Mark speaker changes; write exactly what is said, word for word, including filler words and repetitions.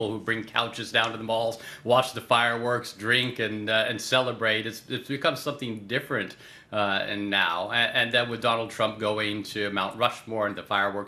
Speaker 1: who bring couches down to the malls, watch the fireworks, drink, and uh, and celebrate. It's it's become something different, uh, and now, and, and then with Donald Trump going to Mount Rushmore and the fireworks